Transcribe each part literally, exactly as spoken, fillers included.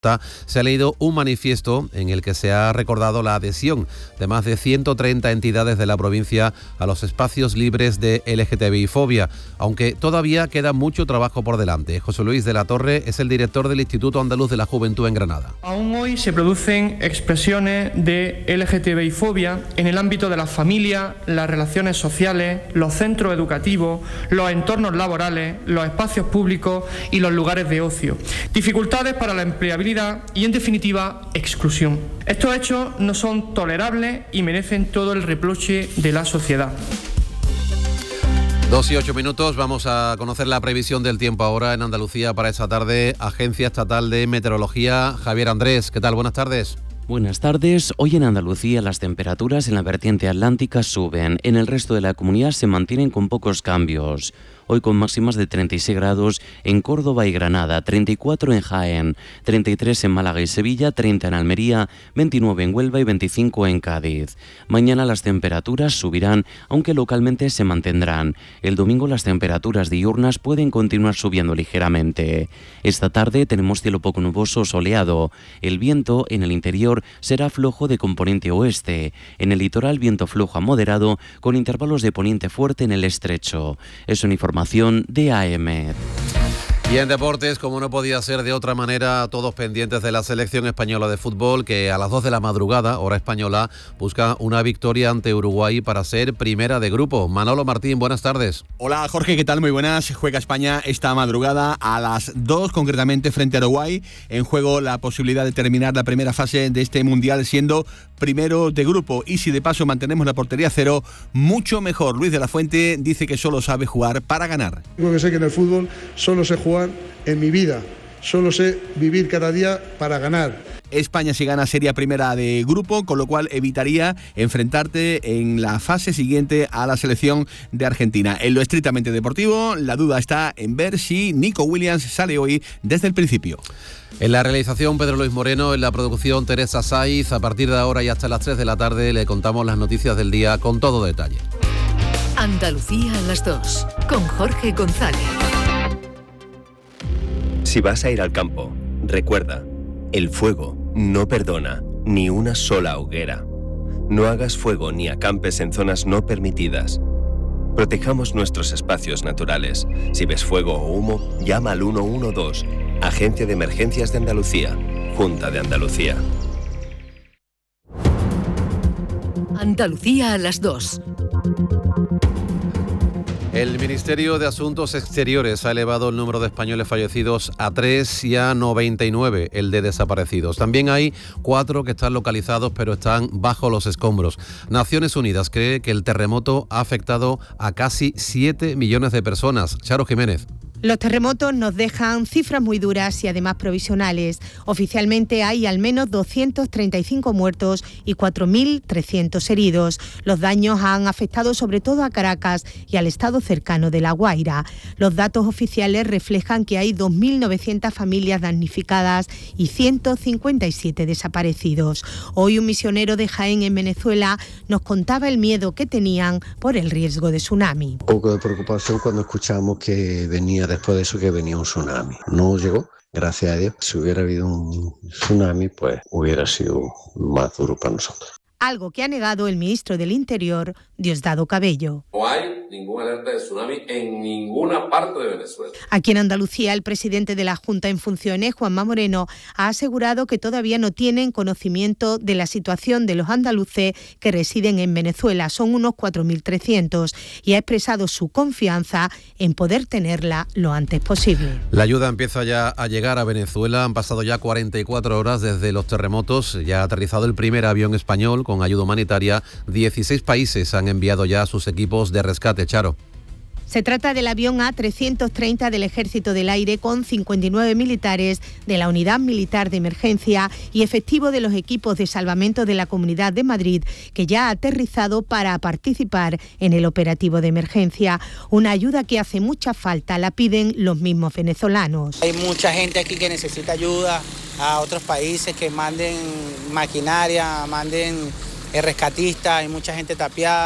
se ha leído un manifiesto en el que se ha recordado la adhesión de más de ciento treinta entidades de la provincia a los espacios libres de L G T B I fobia, aunque todavía queda mucho trabajo por delante. José Luis de la Torre es el director del Instituto Andaluz de la Juventud en Granada. Aún hoy se producen expresiones de L G T B I fobia en el ámbito de la familia, las relaciones sociales, los centros educativos, los entornos laborales, los espacios públicos y los lugares de ocio. Dificultades para la empleabilidad y, en definitiva, exclusión. Estos hechos no son tolerables y merecen todo el reproche de la sociedad. Dos y ocho minutos, vamos a conocer la previsión del tiempo ahora en Andalucía para esta tarde. Agencia Estatal de Meteorología, Javier Andrés, ¿qué tal? Buenas tardes. Buenas tardes. Hoy en Andalucía las temperaturas en la vertiente atlántica suben. En el resto de la comunidad se mantienen con pocos cambios. Hoy con máximas de treinta y seis grados en Córdoba y Granada, treinta y cuatro en Jaén, treinta y tres en Málaga y Sevilla, treinta en Almería, veintinueve en Huelva y veinticinco en Cádiz. Mañana las temperaturas subirán, aunque localmente se mantendrán. El domingo las temperaturas diurnas pueden continuar subiendo ligeramente. Esta tarde tenemos cielo poco nuboso soleado. El viento en el interior será flojo de componente oeste. En el litoral viento flojo a moderado con intervalos de poniente fuerte en el estrecho. Es una información de A M. Y en deportes, como no podía ser de otra manera, todos pendientes de la selección española de fútbol, que a las dos de la madrugada, hora española, busca una victoria ante Uruguay para ser primera de grupo. Manolo Martín, buenas tardes. Hola Jorge, ¿qué tal? Muy buenas. Juega España esta madrugada a las dos, concretamente frente a Uruguay. En juego la posibilidad de terminar la primera fase de este Mundial siendo primero de grupo. Y si de paso mantenemos la portería cero, mucho mejor. Luis de la Fuente dice que solo sabe jugar para ganar. Tengo que sé que en el fútbol solo sé jugar en mi vida, solo sé vivir cada día para ganar. España si gana sería primera de grupo, con lo cual evitaría enfrentarte en la fase siguiente a la selección de Argentina. En lo estrictamente deportivo, la duda está en ver si Nico Williams sale hoy desde el principio. En la realización Pedro Luis Moreno, en la producción Teresa Saiz. A partir de ahora y hasta las tres de la tarde le contamos las noticias del día con todo detalle. Andalucía a las dos, con Jorge González. Si vas a ir al campo, recuerda, el fuego no perdona ni una sola hoguera. No hagas fuego ni acampes en zonas no permitidas. Protejamos nuestros espacios naturales. Si ves fuego o humo, llama al uno uno dos, Agencia de Emergencias de Andalucía, Junta de Andalucía. Andalucía a las dos. El Ministerio de Asuntos Exteriores ha elevado el número de españoles fallecidos a tres y a noventa y nueve el de desaparecidos. También hay cuatro que están localizados pero están bajo los escombros. Naciones Unidas cree que el terremoto ha afectado a casi siete millones de personas. Charo Jiménez. Los terremotos nos dejan cifras muy duras y además provisionales. Oficialmente hay al menos doscientos treinta y cinco muertos y cuatro mil trescientos heridos. Los daños han afectado sobre todo a Caracas y al estado cercano de La Guaira. Los datos oficiales reflejan que hay dos mil novecientas familias damnificadas y ciento cincuenta y siete desaparecidos. Hoy un misionero de Jaén en Venezuela nos contaba el miedo que tenían por el riesgo de tsunami. Un poco de preocupación cuando escuchamos que venía después de eso que venía un tsunami. No llegó, gracias a Dios. Si hubiera habido un tsunami, pues hubiera sido más duro para nosotros. Algo que ha negado el ministro del Interior, Diosdado Cabello. No hay ninguna alerta de tsunami en ninguna parte de Venezuela. Aquí en Andalucía, el presidente de la Junta en funciones, Juanma Moreno, ha asegurado que todavía no tienen conocimiento de la situación de los andaluces que residen en Venezuela. Son unos cuatro mil trescientos y ha expresado su confianza en poder tenerla lo antes posible. La ayuda empieza ya a llegar a Venezuela. Han pasado ya cuarenta y cuatro horas desde los terremotos. Ya ha aterrizado el primer avión español con ayuda humanitaria. dieciséis países han enviado ya sus equipos de rescate. Charo. Se trata del avión A trescientos treinta del Ejército del Aire con cincuenta y nueve militares de la Unidad Militar de Emergencia y efectivo de los equipos de salvamento de la Comunidad de Madrid, que ya ha aterrizado para participar en el operativo de emergencia. Una ayuda que hace mucha falta, la piden los mismos venezolanos. Hay mucha gente aquí que necesita ayuda, a otros países que manden maquinaria, manden rescatistas, hay mucha gente tapiada.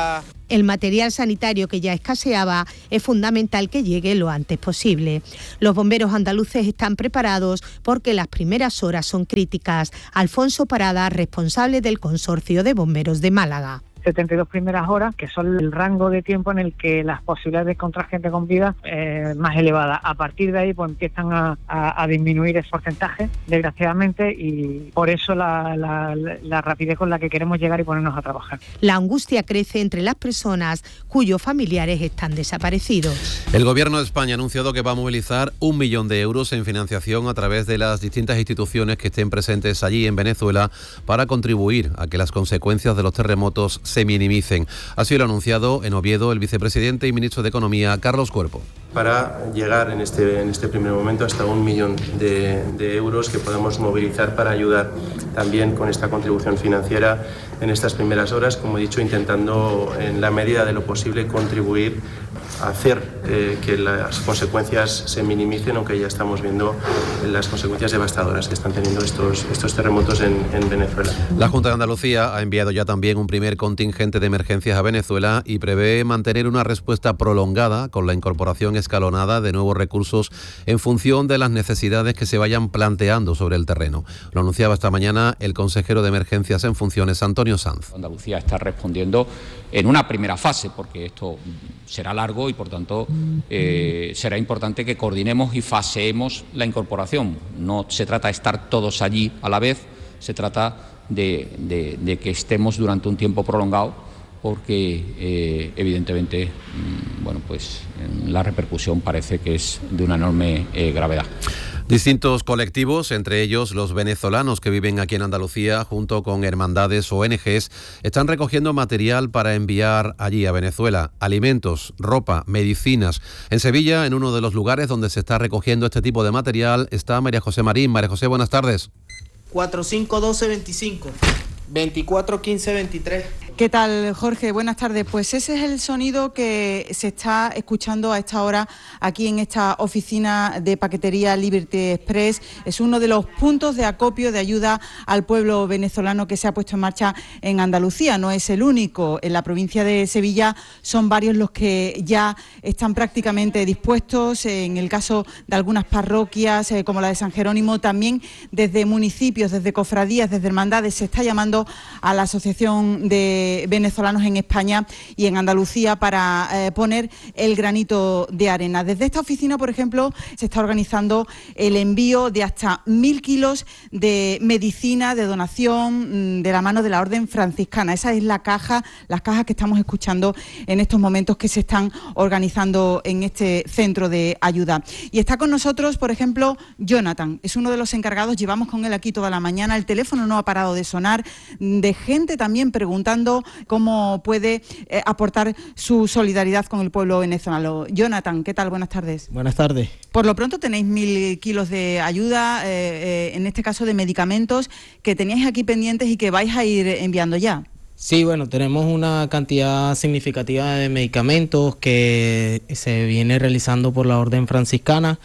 El material sanitario que ya escaseaba es fundamental que llegue lo antes posible. Los bomberos andaluces están preparados porque las primeras horas son críticas. Alfonso Parada, responsable del Consorcio de Bomberos de Málaga. setenta y dos primeras horas, que son el rango de tiempo en el que las posibilidades de encontrar gente con vida es eh, más elevada. A partir de ahí pues empiezan a, a, a disminuir ese porcentaje, desgraciadamente, y por eso la, la, la rapidez con la que queremos llegar y ponernos a trabajar. La angustia crece entre las personas cuyos familiares están desaparecidos. El Gobierno de España ha anunciado que va a movilizar un millón de euros en financiación a través de las distintas instituciones que estén presentes allí en Venezuela para contribuir a que las consecuencias de los terremotos se minimicen. Así lo ha anunciado en Oviedo el vicepresidente y ministro de Economía, Carlos Cuerpo. Para llegar en este, en este primer momento hasta un millón de, de euros que podamos movilizar para ayudar también con esta contribución financiera en estas primeras horas, como he dicho, intentando en la medida de lo posible contribuir a hacer eh, que las consecuencias se minimicen, aunque ya estamos viendo las consecuencias devastadoras que están teniendo estos, estos terremotos en, en Venezuela. La Junta de Andalucía ha enviado ya también un primer contingente de emergencias a Venezuela y prevé mantener una respuesta prolongada con la incorporación escalonada de nuevos recursos en función de las necesidades que se vayan planteando sobre el terreno. Lo anunciaba esta mañana el consejero de Emergencias en funciones, Antonio Sanz. Andalucía está respondiendo en una primera fase, porque esto será largo y por tanto eh, será importante que coordinemos y faseemos la incorporación. No se trata de estar todos allí a la vez, se trata de, de, de que estemos durante un tiempo prolongado, porque eh, evidentemente mmm, bueno, pues la repercusión parece que es de una enorme eh, gravedad. Distintos colectivos, entre ellos los venezolanos que viven aquí en Andalucía, junto con hermandades o O N Ges, están recogiendo material para enviar allí a Venezuela, alimentos, ropa, medicinas. En Sevilla, en uno de los lugares donde se está recogiendo este tipo de material, está María José Marín. María José, buenas tardes. cuatro cinco uno dos veinticinco, veinticuatro quince veintitrés. ¿Qué tal, Jorge? Buenas tardes. Pues ese es el sonido que se está escuchando a esta hora aquí en esta oficina de paquetería Liberty Express. Es uno de los puntos de acopio de ayuda al pueblo venezolano que se ha puesto en marcha en Andalucía. No es el único. En la provincia de Sevilla son varios los que ya están prácticamente dispuestos. En el caso de algunas parroquias, eh, como la de San Jerónimo, también desde municipios, desde cofradías, desde hermandades, se está llamando a la Asociación de Venezolanos en España y en Andalucía para eh, poner el granito de arena. Desde esta oficina, por ejemplo, se está organizando el envío de hasta mil kilos de medicina, de donación, de la mano de la Orden Franciscana. Esa es la caja, las cajas que estamos escuchando en estos momentos que se están organizando en este centro de ayuda. Y está con nosotros, por ejemplo, Jonathan. Es uno de los encargados, llevamos con él aquí toda la mañana, el teléfono no ha parado de sonar, de gente también preguntando cómo puede eh, aportar su solidaridad con el pueblo venezolano. Jonathan, ¿qué tal? Buenas tardes. Buenas tardes. Por lo pronto tenéis mil kilos de ayuda, eh, eh, en este caso de medicamentos, que teníais aquí pendientes y que vais a ir enviando ya. Sí, bueno, tenemos una cantidad significativa de medicamentos que se viene realizando por la Orden Franciscana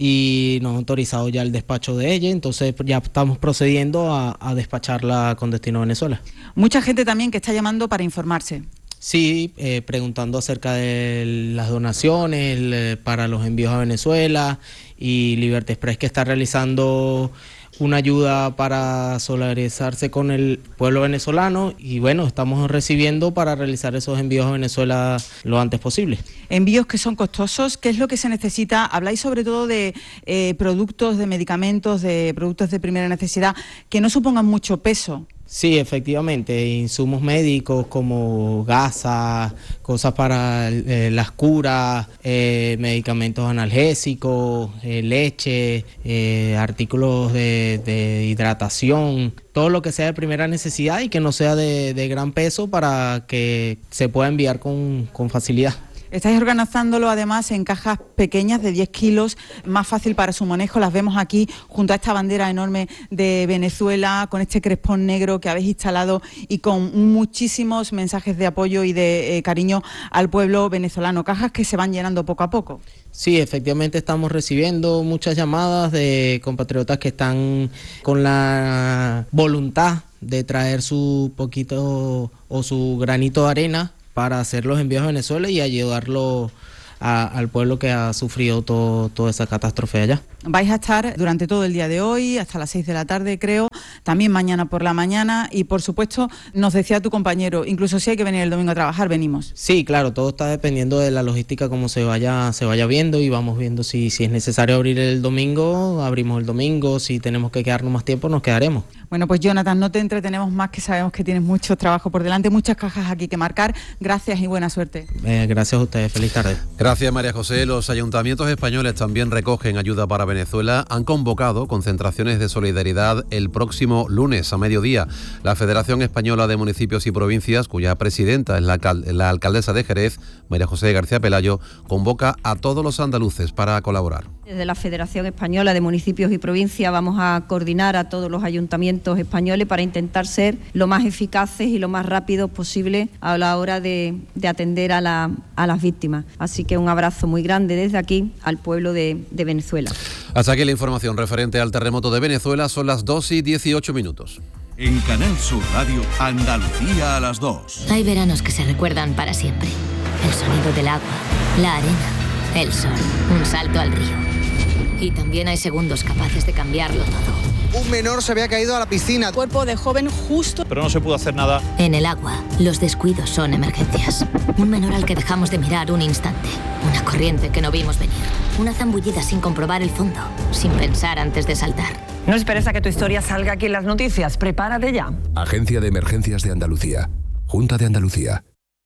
y nos ha autorizado ya el despacho de ella, entonces ya estamos procediendo a, a despacharla con destino a Venezuela. Mucha gente también que está llamando para informarse. Sí, eh, preguntando acerca de las donaciones el, para los envíos a Venezuela, y Liberty Express, que está realizando una ayuda para solidarizarse con el pueblo venezolano, y bueno, estamos recibiendo para realizar esos envíos a Venezuela lo antes posible. Envíos que son costosos, ¿qué es lo que se necesita? Habláis sobre todo de eh, productos, de medicamentos, de productos de primera necesidad que no supongan mucho peso. Sí, efectivamente, insumos médicos como gasas, cosas para eh, las curas, eh, medicamentos analgésicos, eh, leche, eh, artículos de, de hidratación, todo lo que sea de primera necesidad y que no sea de, de gran peso para que se pueda enviar con, con facilidad. Estáis organizándolo además en cajas pequeñas de diez kilos, más fácil para su manejo. Las vemos aquí junto a esta bandera enorme de Venezuela, con este crespón negro que habéis instalado y con muchísimos mensajes de apoyo y de eh, cariño al pueblo venezolano. Cajas que se van llenando poco a poco. Sí, efectivamente estamos recibiendo muchas llamadas de compatriotas que están con la voluntad de traer su poquito o su granito de arena para hacer los envíos a Venezuela y ayudarlo a, al pueblo que ha sufrido todo, toda esa catástrofe allá. Vais a estar durante todo el día de hoy, hasta las seis de la tarde creo, también mañana por la mañana y por supuesto, nos decía tu compañero, incluso si hay que venir el domingo a trabajar, venimos. Sí, claro, todo está dependiendo de la logística, cómo se vaya se vaya viendo y vamos viendo si, si es necesario abrir el domingo, abrimos el domingo, si tenemos que quedarnos más tiempo, nos quedaremos. Bueno, pues Jonathan, no te entretenemos más, que sabemos que tienes mucho trabajo por delante, muchas cajas aquí que marcar. Gracias y buena suerte. Eh, gracias a ustedes, feliz tarde. Gracias, María José. Los ayuntamientos españoles también recogen ayuda para Venezuela. Han convocado concentraciones de solidaridad el próximo lunes a mediodía. La Federación Española de Municipios y Provincias, cuya presidenta es la, alcal- la alcaldesa de Jerez, María José García Pelayo, convoca a todos los andaluces para colaborar. Desde la Federación Española de Municipios y Provincias vamos a coordinar a todos los ayuntamientos españoles para intentar ser lo más eficaces y lo más rápidos posible a la hora de, de atender a, la, a las víctimas. Así que un abrazo muy grande desde aquí al pueblo de, de Venezuela. Hasta aquí la información referente al terremoto de Venezuela. Son las dos y dieciocho minutos. En Canal Sur Radio, Andalucía a las dos. Hay veranos que se recuerdan para siempre. El sonido del agua, la arena, el sol, un salto al río. Y también hay segundos capaces de cambiarlo todo. Un menor se había caído a la piscina. Cuerpo de joven justo. Pero no se pudo hacer nada. En el agua, los descuidos son emergencias. Un menor al que dejamos de mirar un instante. Una corriente que no vimos venir. Una zambullida sin comprobar el fondo. Sin pensar antes de saltar. No esperes a que tu historia salga aquí en las noticias. Prepárate ya. Agencia de Emergencias de Andalucía. Junta de Andalucía.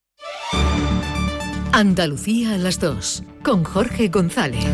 Andalucía a las dos. Con Jorge González.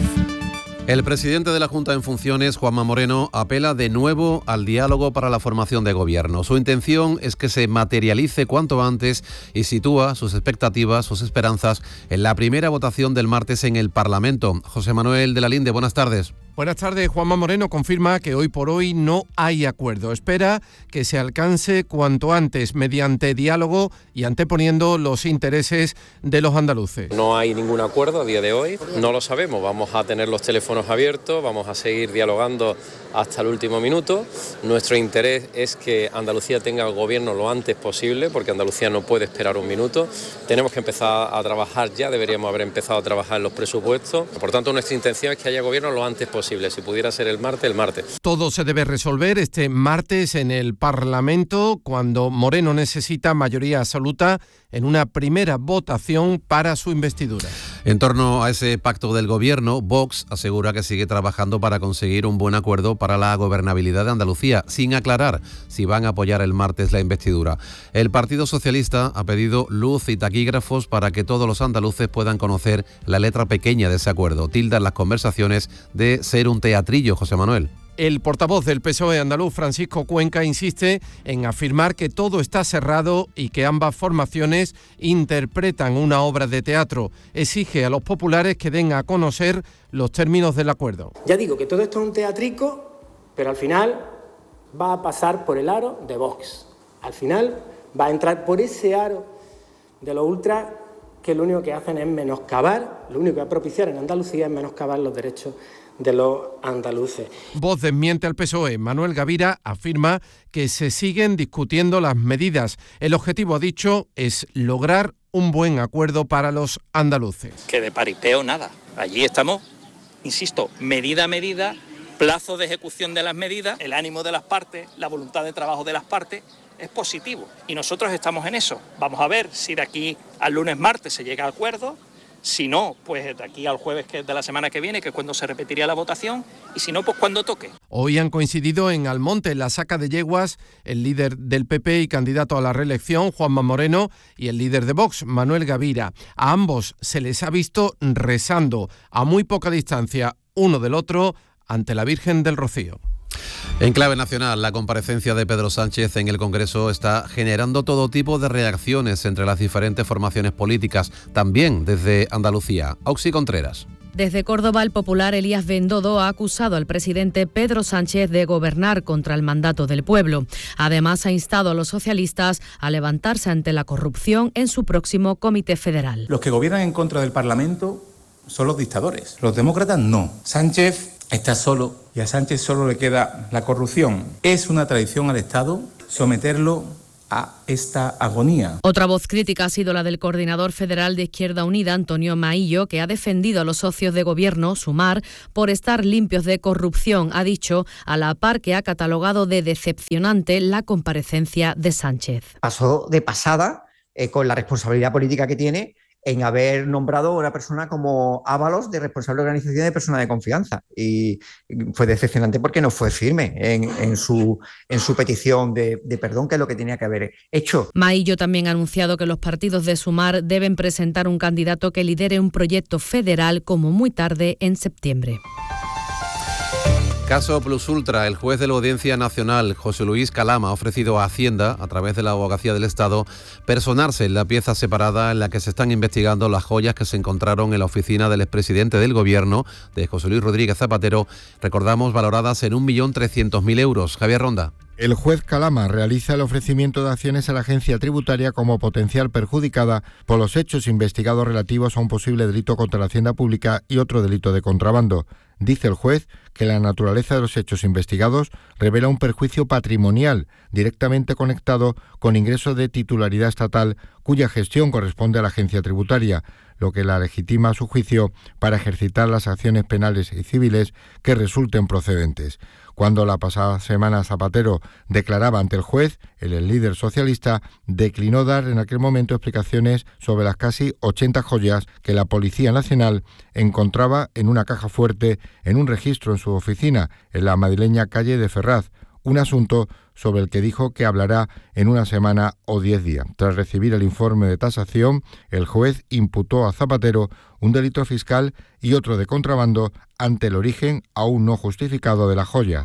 El presidente de la Junta en funciones, Juanma Moreno, apela de nuevo al diálogo para la formación de gobierno. Su intención es que se materialice cuanto antes y sitúa sus expectativas, sus esperanzas en la primera votación del martes en el Parlamento. José Manuel de la Linde, buenas tardes. Buenas tardes. Juanma Moreno confirma que hoy por hoy no hay acuerdo. Espera que se alcance cuanto antes mediante diálogo y anteponiendo los intereses de los andaluces. No hay ningún acuerdo a día de hoy, no lo sabemos. Vamos a tener los teléfonos abiertos, vamos a seguir dialogando hasta el último minuto. Nuestro interés es que Andalucía tenga el gobierno lo antes posible, porque Andalucía no puede esperar un minuto. Tenemos que empezar a trabajar ya, deberíamos haber empezado a trabajar en los presupuestos. Por tanto, nuestra intención es que haya gobierno lo antes posible. Si pudiera ser el martes, el martes. Todo se debe resolver este martes en el Parlamento, cuando Moreno necesita mayoría absoluta en una primera votación para su investidura. En torno a ese pacto del gobierno, Vox asegura que sigue trabajando para conseguir un buen acuerdo para la gobernabilidad de Andalucía, sin aclarar si van a apoyar el martes la investidura. El Partido Socialista ha pedido luz y taquígrafos para que todos los andaluces puedan conocer la letra pequeña de ese acuerdo. Tildan las conversaciones de ser un teatrillo, José Manuel. El portavoz del P S O E andaluz, Francisco Cuenca, insiste en afirmar que todo está cerrado y que ambas formaciones interpretan una obra de teatro. Exige a los populares que den a conocer los términos del acuerdo. Ya digo que todo esto es un teatrico, pero al final va a pasar por el aro de Vox. Al final va a entrar por ese aro de los ultras, que lo único que hacen es menoscabar, lo único que va a propiciar en Andalucía es menoscabar los derechos de los andaluces. Voz desmiente al P S O E. Manuel Gavira afirma que se siguen discutiendo las medidas. El objetivo, ha dicho, es lograr un buen acuerdo para los andaluces. Que de paripeo nada. Allí estamos, insisto, medida a medida, plazo de ejecución de las medidas, el ánimo de las partes, la voluntad de trabajo de las partes es positivo. Y nosotros estamos en eso. Vamos a ver si de aquí al lunes, martes se llega a acuerdo. Si no, pues de aquí al jueves, que es de la semana que viene, que es cuando se repetiría la votación, y si no, pues cuando toque. Hoy han coincidido en Almonte, en la Saca de Yeguas, el líder del P P y candidato a la reelección, Juanma Moreno, y el líder de Vox, Manuel Gavira. A ambos se les ha visto rezando a muy poca distancia uno del otro ante la Virgen del Rocío. En clave nacional, la comparecencia de Pedro Sánchez en el Congreso está generando todo tipo de reacciones entre las diferentes formaciones políticas, también desde Andalucía. Auxi Contreras. Desde Córdoba, el popular Elías Bendodo ha acusado al presidente Pedro Sánchez de gobernar contra el mandato del pueblo. Además, ha instado a los socialistas a levantarse ante la corrupción en su próximo Comité Federal. Los que gobiernan en contra del Parlamento son los dictadores. Los demócratas no. Sánchez está solo y a Sánchez solo le queda la corrupción. Es una traición al Estado someterlo a esta agonía. Otra voz crítica ha sido la del coordinador federal de Izquierda Unida, Antonio Maillo, que ha defendido a los socios de gobierno, Sumar, por estar limpios de corrupción. Ha dicho, a la par que ha catalogado de decepcionante la comparecencia de Sánchez. Pasó de pasada eh, con la responsabilidad política que tiene en haber nombrado a una persona como Ábalos de responsable de organización de persona de confianza. Y fue decepcionante porque no fue firme en, en, su, en su petición de, de perdón, que es lo que tenía que haber hecho. Maillo también ha anunciado que los partidos de Sumar deben presentar un candidato que lidere un proyecto federal como muy tarde en septiembre. Caso Plus Ultra. El juez de la Audiencia Nacional, José Luis Calama, ha ofrecido a Hacienda, a través de la Abogacía del Estado, personarse en la pieza separada en la que se están investigando las joyas que se encontraron en la oficina del expresidente del Gobierno, de José Luis Rodríguez Zapatero, recordamos, valoradas en un millón trescientos mil euros. Javier Ronda. El juez Calama realiza el ofrecimiento de acciones a la agencia tributaria como potencial perjudicada por los hechos investigados relativos a un posible delito contra la hacienda pública y otro delito de contrabando. Dice el juez que la naturaleza de los hechos investigados revela un perjuicio patrimonial directamente conectado con ingresos de titularidad estatal cuya gestión corresponde a la agencia tributaria, lo que la legitima a su juicio para ejercitar las acciones penales y civiles que resulten procedentes. Cuando la pasada semana Zapatero declaraba ante el juez, el líder socialista declinó dar en aquel momento explicaciones sobre las casi ochenta joyas que la Policía Nacional encontraba en una caja fuerte en un registro en su oficina en la madrileña calle de Ferraz, un asunto sobre el que dijo que hablará en una semana o diez días. Tras recibir el informe de tasación, el juez imputó a Zapatero un delito fiscal y otro de contrabando ante el origen aún no justificado de las joyas.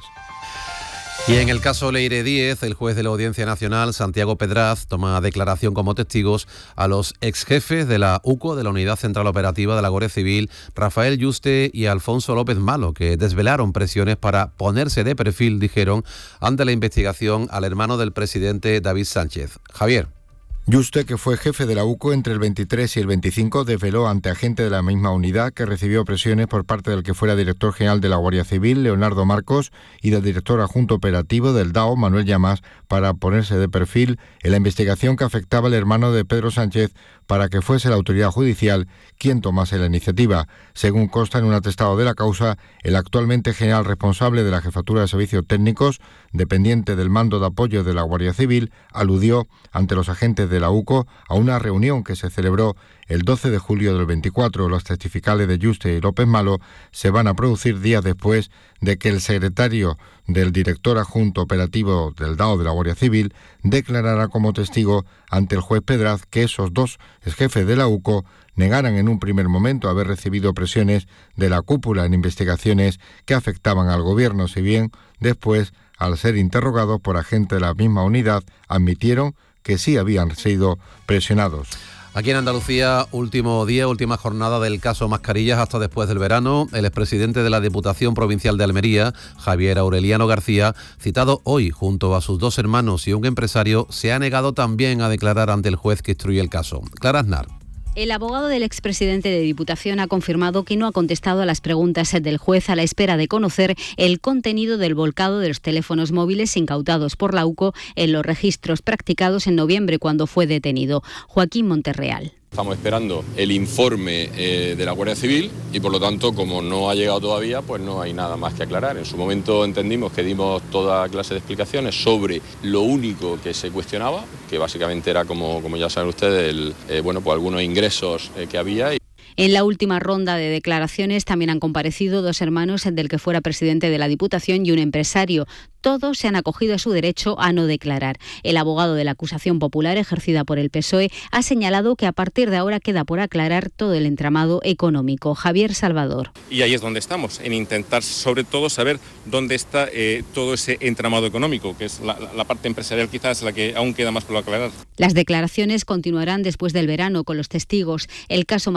Y en el caso Leire Díez, el juez de la Audiencia Nacional, Santiago Pedraz, toma declaración como testigos a los exjefes de la U C O, de la Unidad Central Operativa de la Guardia Civil, Rafael Yuste y Alfonso López Malo, que desvelaron presiones para ponerse de perfil, dijeron, ante la investigación al hermano del presidente David Sánchez. Javier. Yuste, que fue jefe de la U C O entre el veintitrés y el veinticinco, desveló ante agente de la misma unidad que recibió presiones por parte del que fuera director general de la Guardia Civil, Leonardo Marcos, y del director adjunto operativo del D A O, Manuel Llamas, para ponerse de perfil en la investigación que afectaba al hermano de Pedro Sánchez para que fuese la autoridad judicial quien tomase la iniciativa. Según consta en un atestado de la causa, el actualmente general responsable de la Jefatura de Servicios Técnicos, dependiente del mando de apoyo de la Guardia Civil, aludió ante los agentes de la U C O a una reunión que se celebró el doce de julio del veinticuatro. Los testificales de Yuste y López Malo se van a producir días después de que el secretario del director adjunto operativo del D A O de la Guardia Civil declarara como testigo ante el juez Pedraz que esos dos exjefes de la U C O negaran en un primer momento haber recibido presiones de la cúpula en investigaciones que afectaban al gobierno, si bien después, al ser interrogados por agentes de la misma unidad, admitieron que sí habían sido presionados. Aquí en Andalucía, último día, última jornada del caso Mascarillas hasta después del verano. El expresidente de la Diputación Provincial de Almería, Javier Aureliano García, citado hoy junto a sus dos hermanos y un empresario, se ha negado también a declarar ante el juez que instruye el caso. Clara Aznar. El abogado del expresidente de Diputación ha confirmado que no ha contestado a las preguntas del juez a la espera de conocer el contenido del volcado de los teléfonos móviles incautados por la U C O en los registros practicados en noviembre cuando fue detenido. Joaquín Monterreal. Estamos esperando el informe eh, de la Guardia Civil y por lo tanto, como no ha llegado todavía, pues no hay nada más que aclarar. En su momento entendimos que dimos toda clase de explicaciones sobre lo único que se cuestionaba, que básicamente era, como, como ya saben ustedes, el, eh, bueno, pues algunos ingresos eh, que había. En la última ronda de declaraciones también han comparecido dos hermanos del que fuera presidente de la Diputación y un empresario. Todos se han acogido a su derecho a no declarar. El abogado de la acusación popular ejercida por el P S O E ha señalado que a partir de ahora queda por aclarar todo el entramado económico. Javier Salvador. Y ahí es donde estamos, en intentar sobre todo saber dónde está eh, todo ese entramado económico, que es la, la parte empresarial quizás la que aún queda más por aclarar. Las declaraciones continuarán después del verano con los testigos. El caso Mascarillas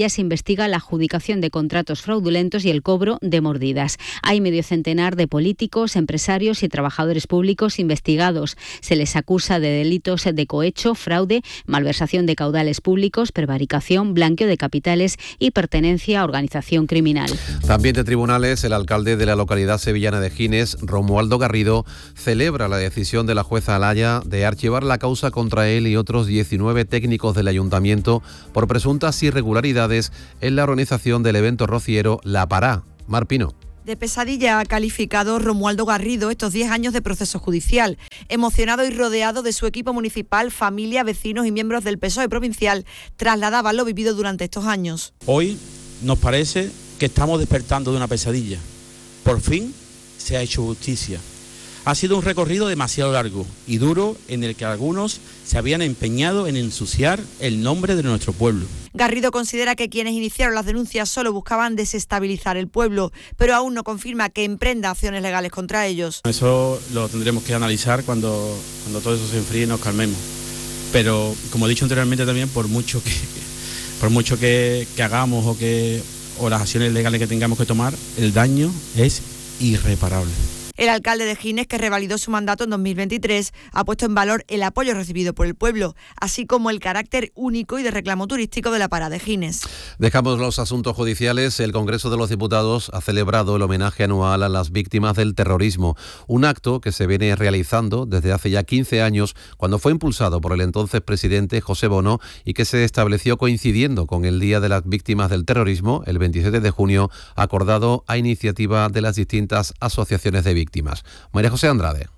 ya se investiga la adjudicación de contratos fraudulentos y el cobro de mordidas. Hay medio centenar de políticos, empresarios y trabajadores públicos investigados. Se les acusa de delitos de cohecho, fraude, malversación de caudales públicos, prevaricación, blanqueo de capitales y pertenencia a organización criminal. También de tribunales, el alcalde de la localidad sevillana de Gines, Romualdo Garrido, celebra la decisión de la jueza Alaya de archivar la causa contra él y otros diecinueve técnicos del ayuntamiento por presuntas irregularidades en la organización del evento rociero La Pará. Mar Pino. De pesadilla ha calificado Romualdo Garrido estos diez años de proceso judicial. Emocionado y rodeado de su equipo municipal, familia, vecinos y miembros del P S O E provincial, trasladaba lo vivido durante estos años. Hoy nos parece que estamos despertando de una pesadilla. Por fin se ha hecho justicia. Ha sido un recorrido demasiado largo y duro en el que algunos se habían empeñado en ensuciar el nombre de nuestro pueblo. Garrido considera que quienes iniciaron las denuncias solo buscaban desestabilizar el pueblo, pero aún no confirma que emprenda acciones legales contra ellos. Eso lo tendremos que analizar cuando, cuando todo eso se enfríe y nos calmemos. Pero, como he dicho anteriormente también, por mucho que, por mucho que, que hagamos o, que, o las acciones legales que tengamos que tomar, el daño es irreparable. El alcalde de Gines, que revalidó su mandato en dos mil veintitrés, ha puesto en valor el apoyo recibido por el pueblo, así como el carácter único y de reclamo turístico de la Pará de Gines. Dejamos los asuntos judiciales. El Congreso de los Diputados ha celebrado el homenaje anual a las víctimas del terrorismo, un acto que se viene realizando desde hace ya quince años, cuando fue impulsado por el entonces presidente José Bono y que se estableció coincidiendo con el Día de las Víctimas del Terrorismo, el veintisiete de junio, acordado a iniciativa de las distintas asociaciones de víctimas. María José Andrade.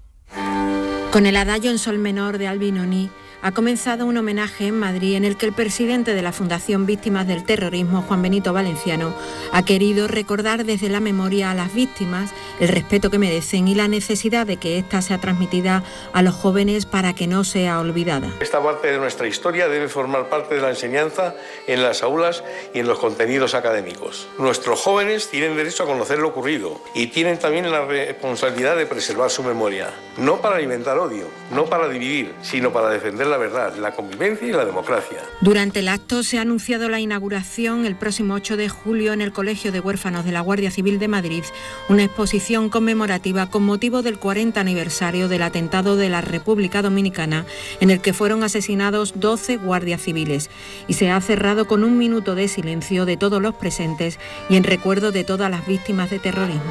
Con el adagio en sol menor de Albinoni ha comenzado un homenaje en Madrid en el que el presidente de la Fundación Víctimas del Terrorismo, Juan Benito Valenciano, ha querido recordar desde la memoria a las víctimas el respeto que merecen y la necesidad de que ésta sea transmitida a los jóvenes para que no sea olvidada. Esta parte de nuestra historia debe formar parte de la enseñanza en las aulas y en los contenidos académicos. Nuestros jóvenes tienen derecho a conocer lo ocurrido y tienen también la responsabilidad de preservar su memoria, no para alimentar odio, no para dividir, sino para defender la verdad, la convivencia y la democracia. Durante el acto se ha anunciado la inauguración el próximo ocho de julio en el Colegio de Huérfanos de la Guardia Civil de Madrid, una exposición conmemorativa con motivo del cuarenta aniversario del atentado de la República Dominicana, en el que fueron asesinados doce guardias civiles, y se ha cerrado con un minuto de silencio de todos los presentes y en recuerdo de todas las víctimas de terrorismo.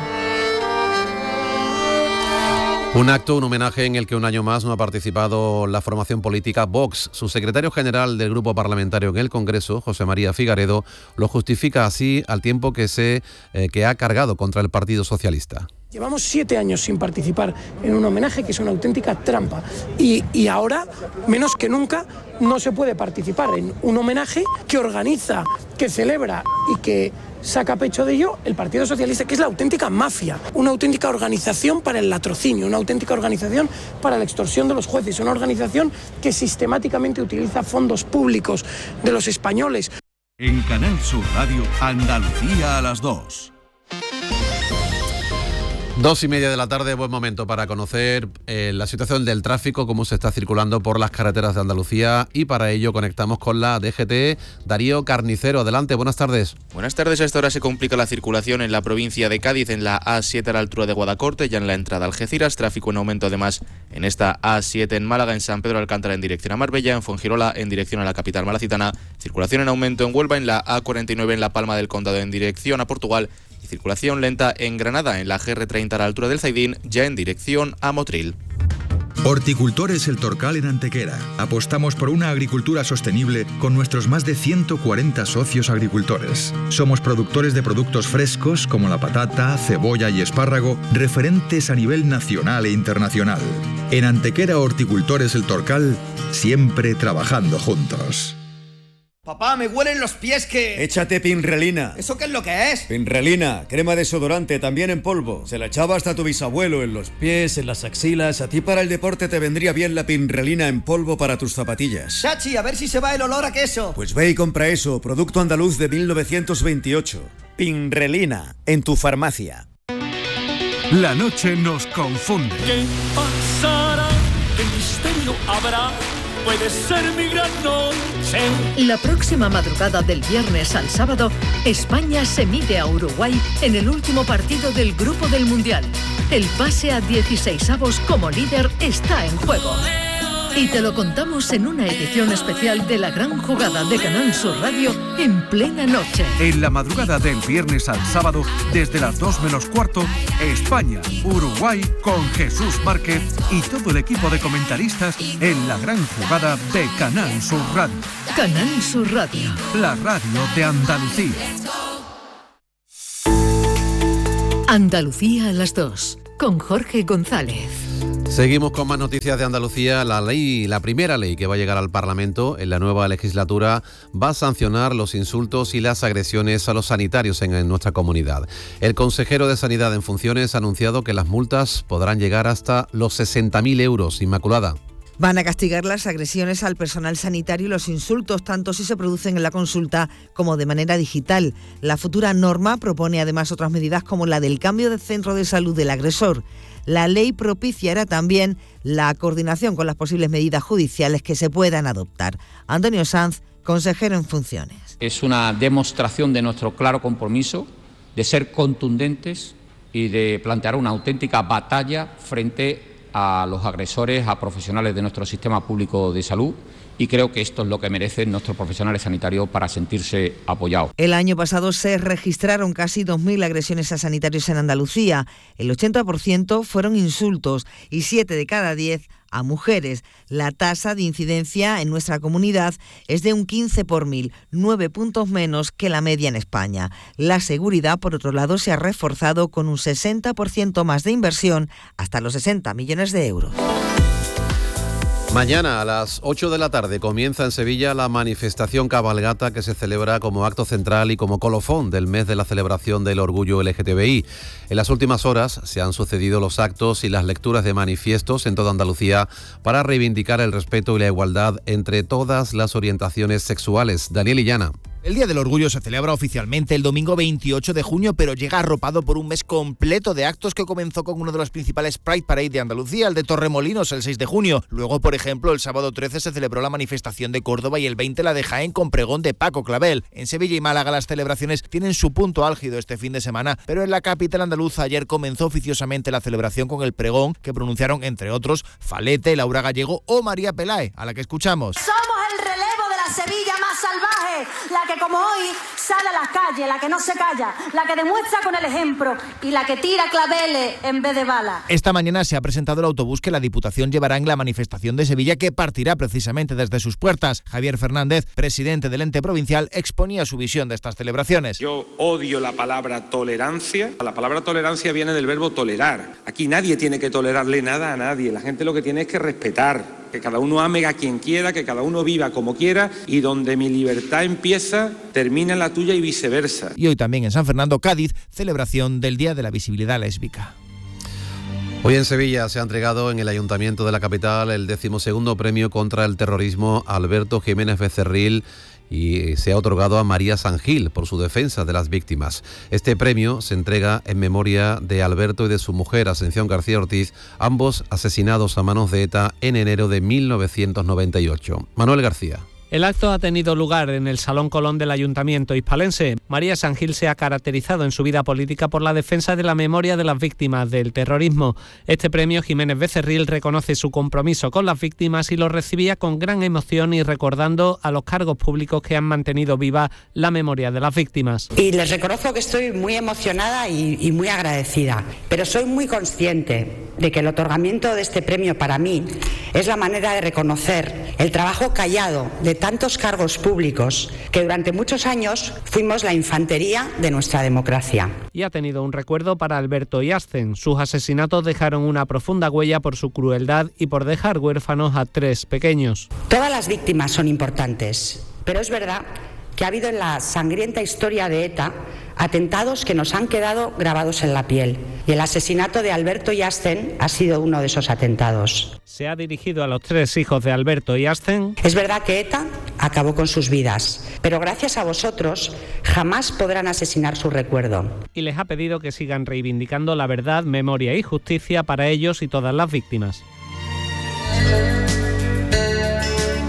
Un acto, un homenaje en el que un año más no ha participado la formación política Vox. Su secretario general del grupo parlamentario en el Congreso, José María Figaredo, lo justifica así al tiempo que, se, eh, que ha cargado contra el Partido Socialista. Llevamos siete años sin participar en un homenaje que es una auténtica trampa y, y ahora, menos que nunca, no se puede participar en un homenaje que organiza, que celebra y que saca pecho de ello el Partido Socialista, que es la auténtica mafia, una auténtica organización para el latrocinio, una auténtica organización para la extorsión de los jueces, una organización que sistemáticamente utiliza fondos públicos de los españoles. En Canal Sur Radio, Andalucía a las dos. Dos y media de la tarde, buen momento para conocer eh, la situación del tráfico, cómo se está circulando por las carreteras de Andalucía, y para ello conectamos con la D G T. Darío Carnicero, adelante, buenas tardes. Buenas tardes, a esta hora se complica la circulación en la provincia de Cádiz, en la A siete a la altura de Guadacorte, ya en la entrada a Algeciras, tráfico en aumento además en esta A siete en Málaga, en San Pedro Alcántara en dirección a Marbella, en Fuengirola en dirección a la capital malacitana, circulación en aumento en Huelva, en la A cuarenta y nueve en La Palma del Condado en dirección a Portugal, y circulación lenta en Granada, en la G R treinta a la altura del Zaidín, ya en dirección a Motril. Horticultores El Torcal en Antequera. Apostamos por una agricultura sostenible con nuestros más de ciento cuarenta socios agricultores. Somos productores de productos frescos como la patata, cebolla y espárrago, referentes a nivel nacional e internacional. En Antequera Horticultores El Torcal, siempre trabajando juntos. Papá, me huelen los pies que... Échate Pinrelina. ¿Eso qué es lo que es? Pinrelina, crema desodorante, también en polvo. Se la echaba hasta tu bisabuelo, en los pies, en las axilas. A ti para el deporte te vendría bien la Pinrelina en polvo para tus zapatillas. Chachi, a ver si se va el olor a queso. Pues ve y compra eso, producto andaluz de mil novecientos veintiocho. Pinrelina, en tu farmacia. La noche nos confunde. ¿Qué pasará? ¿Qué misterio habrá? puede ser mi gran noche. La próxima madrugada del viernes al sábado, España se mide a Uruguay en el último partido del Grupo del Mundial. El pase a dieciseisavos como líder está en juego. Y te lo contamos en una edición especial de La Gran Jugada de Canal Sur Radio en plena noche. En la madrugada del viernes al sábado, desde las dos menos cuarto, España, Uruguay, con Jesús Márquez y todo el equipo de comentaristas en La Gran Jugada de Canal Sur Radio. Canal Sur Radio. La radio de Andalucía. Andalucía a las dos, con Jorge González. Seguimos con más noticias de Andalucía. La ley, la primera ley que va a llegar al Parlamento en la nueva legislatura va a sancionar los insultos y las agresiones a los sanitarios en, en nuestra comunidad. El consejero de Sanidad en funciones ha anunciado que las multas podrán llegar hasta los sesenta mil euros. Inmaculada. Van a castigar las agresiones al personal sanitario y los insultos, tanto si se producen en la consulta como de manera digital. La futura norma propone además otras medidas como la del cambio de centro de salud del agresor. La ley propiciará también la coordinación con las posibles medidas judiciales que se puedan adoptar. Antonio Sanz, consejero en funciones. Es una demostración de nuestro claro compromiso de ser contundentes y de plantear una auténtica batalla frente a los agresores, a profesionales de nuestro sistema público de salud, y creo que esto es lo que merecen nuestros profesionales sanitarios para sentirse apoyados. El año pasado se registraron casi dos mil agresiones a sanitarios en Andalucía. El ochenta por ciento fueron insultos y siete de cada diez a mujeres. La tasa de incidencia en nuestra comunidad es de un quince por mil, nueve puntos menos que la media en España. La seguridad, por otro lado, se ha reforzado con un sesenta por ciento más de inversión, hasta los sesenta millones de euros. Mañana a las ocho de la tarde comienza en Sevilla la manifestación cabalgata que se celebra como acto central y como colofón del mes de la celebración del orgullo L G T B I. En las últimas horas se han sucedido los actos y las lecturas de manifiestos en toda Andalucía para reivindicar el respeto y la igualdad entre todas las orientaciones sexuales. Daniel Illana. El Día del Orgullo se celebra oficialmente el domingo veintiocho de junio, pero llega arropado por un mes completo de actos que comenzó con uno de los principales Pride Parade de Andalucía, el de Torremolinos, el seis de junio. Luego, por ejemplo, el sábado trece se celebró la manifestación de Córdoba y el veinte la de Jaén con pregón de Paco Clavel. En Sevilla y Málaga las celebraciones tienen su punto álgido este fin de semana, pero en la capital andaluza ayer comenzó oficiosamente la celebración con el pregón que pronunciaron, entre otros, Falete, Laura Gallego o María Pelae, a la que escuchamos. Somos el relevo de la Sevilla más salvaje, la que como hoy sale a las calles, la que no se calla, la que demuestra con el ejemplo y la que tira claveles en vez de balas. Esta mañana se ha presentado el autobús que la Diputación llevará en la manifestación de Sevilla, que partirá precisamente desde sus puertas. Javier Fernández, presidente del ente provincial, exponía su visión de estas celebraciones. Yo odio la palabra tolerancia. La palabra tolerancia viene del verbo tolerar. Aquí nadie tiene que tolerarle nada a nadie. La gente lo que tiene es que respetar. Que cada uno ame a quien quiera, que cada uno viva como quiera, y donde mi libertad empieza, termina la tuya y viceversa. Y hoy también en San Fernando, Cádiz, celebración del Día de la Visibilidad Lésbica. Hoy en Sevilla se ha entregado en el Ayuntamiento de la capital el decimosegundo premio contra el terrorismo Alberto Jiménez Becerril, y se ha otorgado a María Sangil por su defensa de las víctimas. Este premio se entrega en memoria de Alberto y de su mujer, Ascensión García Ortiz, ambos asesinados a manos de ETA en enero de mil novecientos noventa y ocho. Manuel García. El acto ha tenido lugar en el Salón Colón del Ayuntamiento hispalense. María Sangil se ha caracterizado en su vida política por la defensa de la memoria de las víctimas del terrorismo. Este premio, Jiménez Becerril reconoce su compromiso con las víctimas y lo recibía con gran emoción y recordando a los cargos públicos que han mantenido viva la memoria de las víctimas. Y les reconozco que estoy muy emocionada y, y muy agradecida, pero soy muy consciente de que el otorgamiento de este premio para mí es la manera de reconocer el trabajo callado de tantos cargos públicos que durante muchos años fuimos la infantería de nuestra democracia. Y ha tenido un recuerdo para Alberto y Ascen. Sus asesinatos dejaron una profunda huella por su crueldad y por dejar huérfanos a tres pequeños. Todas las víctimas son importantes, pero es verdad que ha habido en la sangrienta historia de ETA atentados que nos han quedado grabados en la piel. Y el asesinato de Alberto y Ascen ha sido uno de esos atentados. Se ha dirigido a los tres hijos de Alberto y Ascen. Es verdad que ETA acabó con sus vidas, pero gracias a vosotros jamás podrán asesinar su recuerdo. Y les ha pedido que sigan reivindicando la verdad, memoria y justicia para ellos y todas las víctimas.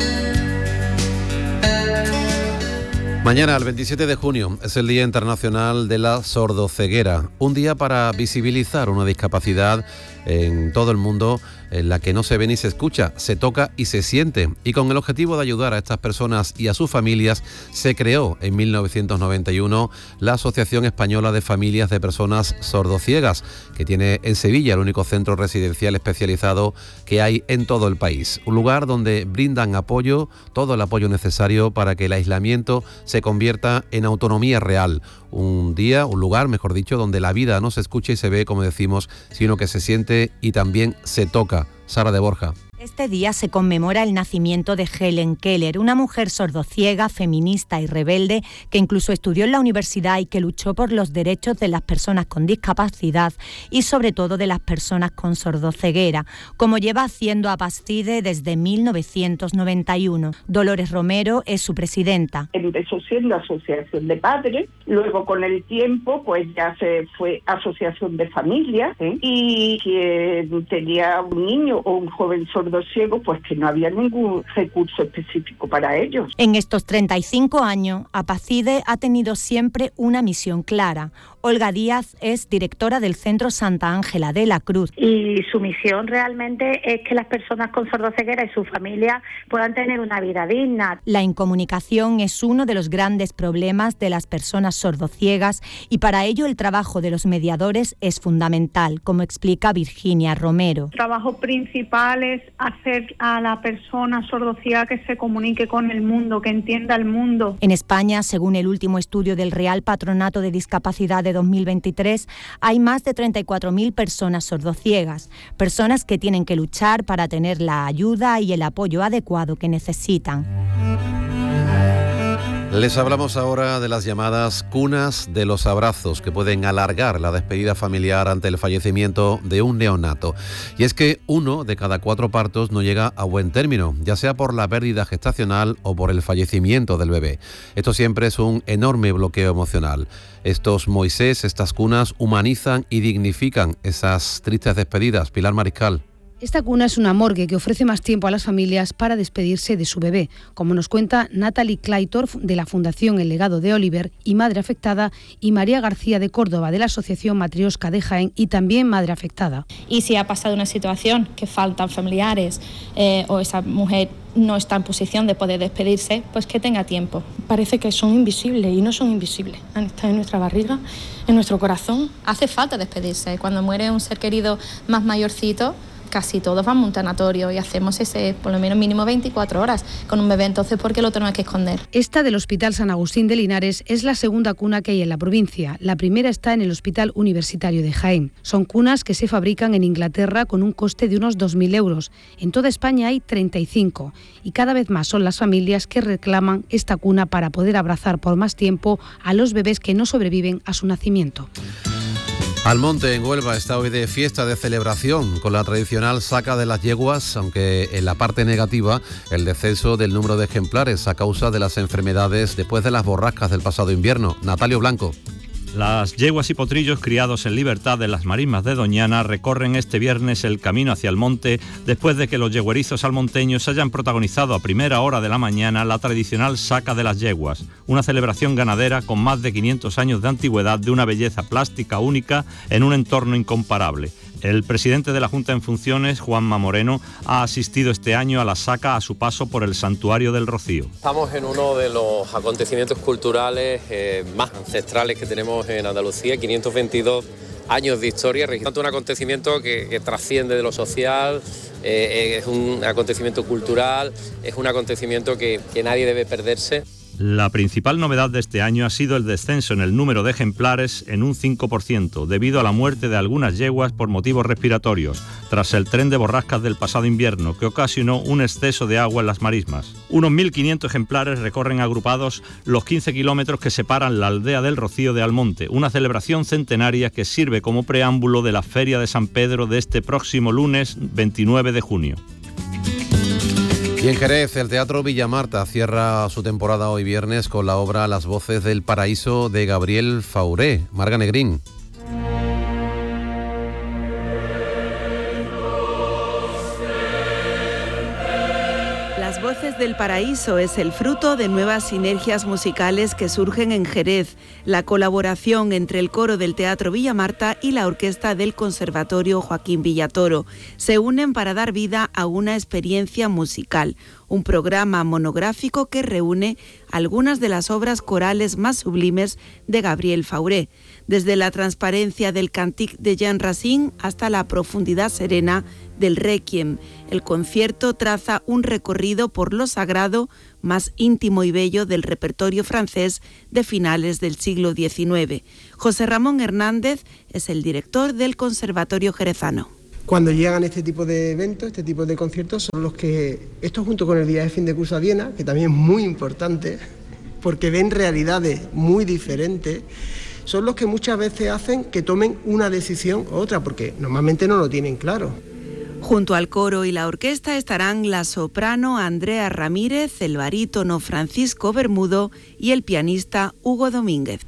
Mañana, el veintisiete de junio, es el Día Internacional de la Sordoceguera, un día para visibilizar una discapacidad en todo el mundo en la que no se ve ni se escucha, se toca y se siente. Y con el objetivo de ayudar a estas personas y a sus familias, se creó en mil novecientos noventa y uno la Asociación Española de Familias de Personas Sordociegas, que tiene en Sevilla el único centro residencial especializado que hay en todo el país. Un lugar donde brindan apoyo, todo el apoyo necesario para que el aislamiento se convierta en autonomía real. Un día, un lugar, mejor dicho, donde la vida no se escucha y se ve, como decimos, sino que se siente y también se toca. Sara de Borja. Este día se conmemora el nacimiento de Helen Keller, una mujer sordociega, feminista y rebelde que incluso estudió en la universidad y que luchó por los derechos de las personas con discapacidad y sobre todo de las personas con sordoceguera, como lleva haciendo Apastide desde mil novecientos noventa y uno. Dolores Romero es su presidenta. Empezó siendo asociación de padres, luego con el tiempo pues ya se fue asociación de familias, ¿eh? Y quien tenía un niño o un joven sordo ciego, pues que no había ningún recurso específico para ellos. En estos treinta y cinco años, Apastide ha tenido siempre una misión clara. Olga Díaz es directora del Centro Santa Ángela de la Cruz. Y su misión realmente es que las personas con sordoceguera y su familia puedan tener una vida digna. La incomunicación es uno de los grandes problemas de las personas sordociegas y para ello el trabajo de los mediadores es fundamental, como explica Virginia Romero. El trabajo principal es hacer a la persona sordociega que se comunique con el mundo, que entienda el mundo. En España, según el último estudio del Real Patronato de Discapacidad de dos mil veintitrés, hay más de treinta y cuatro mil personas sordociegas, personas que tienen que luchar para tener la ayuda y el apoyo adecuado que necesitan. Les hablamos ahora de las llamadas cunas de los abrazos, que pueden alargar la despedida familiar ante el fallecimiento de un neonato. Y es que uno de cada cuatro partos no llega a buen término, ya sea por la pérdida gestacional o por el fallecimiento del bebé. Esto siempre es un enorme bloqueo emocional. Estos Moisés, estas cunas, humanizan y dignifican esas tristes despedidas. Pilar Mariscal. Esta cuna es una morgue que ofrece más tiempo a las familias para despedirse de su bebé, como nos cuenta Natalie Claytor de la Fundación El Legado de Oliver y Madre Afectada, y María García de Córdoba de la Asociación Matriosca de Jaén y también Madre Afectada. Y si ha pasado una situación que faltan familiares eh, o esa mujer no está en posición de poder despedirse, pues que tenga tiempo. Parece que son invisibles y no son invisibles. Han estado en nuestra barriga, en nuestro corazón. Hace falta despedirse. Cuando muere un ser querido más mayorcito, casi todos vamos a un tanatorio y hacemos ese, por lo menos mínimo veinticuatro horas con un bebé, entonces ¿por qué lo tenemos que esconder? Esta del Hospital San Agustín de Linares es la segunda cuna que hay en la provincia. La primera está en el Hospital Universitario de Jaén. Son cunas que se fabrican en Inglaterra con un coste de unos dos mil euros. En toda España hay treinta y cinco y cada vez más son las familias que reclaman esta cuna para poder abrazar por más tiempo a los bebés que no sobreviven a su nacimiento. Almonte, en Huelva, está hoy de fiesta, de celebración, con la tradicional saca de las yeguas, aunque en la parte negativa, el descenso del número de ejemplares a causa de las enfermedades después de las borrascas del pasado invierno. Natalio Blanco. Las yeguas y potrillos criados en libertad en las marismas de Doñana recorren este viernes el camino hacia el monte después de que los yeguerizos almonteños hayan protagonizado a primera hora de la mañana la tradicional saca de las yeguas, una celebración ganadera con más de quinientos años de antigüedad, de una belleza plástica única en un entorno incomparable. El presidente de la Junta en funciones, Juanma Moreno, ha asistido este año a la saca a su paso por el Santuario del Rocío. Estamos en uno de los acontecimientos culturales eh, más ancestrales que tenemos en Andalucía, quinientos veintidós años de historia, registrando un acontecimiento que, que trasciende de lo social, eh, es un acontecimiento cultural, es un acontecimiento que, que nadie debe perderse. La principal novedad de este año ha sido el descenso en el número de ejemplares en un cinco por ciento, debido a la muerte de algunas yeguas por motivos respiratorios, tras el tren de borrascas del pasado invierno, que ocasionó un exceso de agua en las marismas. Unos mil quinientos ejemplares recorren agrupados los quince kilómetros que separan la aldea del Rocío de Almonte, una celebración centenaria que sirve como preámbulo de la Feria de San Pedro de este próximo lunes veintinueve de junio. Y en Jerez, el Teatro Villamarta cierra su temporada hoy viernes con la obra Las voces del paraíso de Gabriel Fauré. Marga Negrín. Las Las Voces del Paraíso es el fruto de nuevas sinergias musicales que surgen en Jerez. La colaboración entre el coro del Teatro Villamarta y la orquesta del Conservatorio Joaquín Villatoro se unen para dar vida a una experiencia musical, un programa monográfico que reúne algunas de las obras corales más sublimes de Gabriel Fauré, desde la transparencia del Cantique de Jean Racine hasta la profundidad serena del Requiem. El concierto traza un recorrido por lo sagrado más íntimo y bello del repertorio francés de finales del siglo diecinueve. José Ramón Hernández es el director del Conservatorio Jerezano. Cuando llegan este tipo de eventos, este tipo de conciertos, son los que, esto junto con el día de fin de curso a Viena, que también es muy importante, porque ven realidades muy diferentes, son los que muchas veces hacen que tomen una decisión u otra, porque normalmente no lo tienen claro. Junto al coro y la orquesta estarán la soprano Andrea Ramírez, el barítono Francisco Bermudo y el pianista Hugo Domínguez.